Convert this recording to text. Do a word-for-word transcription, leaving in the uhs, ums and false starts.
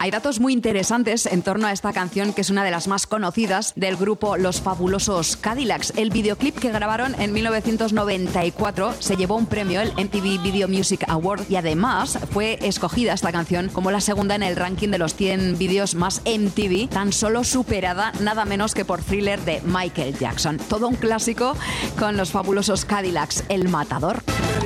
Hay datos muy interesantes en torno a esta canción, que es una de las más conocidas del grupo Los Fabulosos Cadillacs. El videoclip que grabaron en mil novecientos noventa y cuatro se llevó un premio, el M T V Video Music Award, y además fue escogida esta canción como la segunda en el ranking de los cien vídeos más M T V, tan solo superada nada menos que por Thriller de Michael Jackson. Todo un clásico con Los Fabulosos Cadillacs, El Matador.